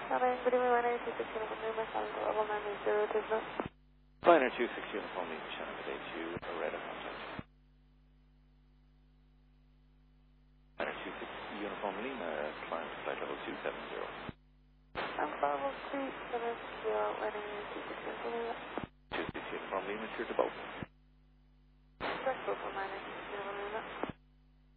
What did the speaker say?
Good evening, Liner 26 Uniform Lima, calling for level 980 Tisno. Liner 26 Uniform Lima, Shannon today to Areta contact. Liner 26 Uniform Lima, climb to flight level 270. Level 370, Liner 26 Uniform Lima. 26 Uniform Lima, clear to both.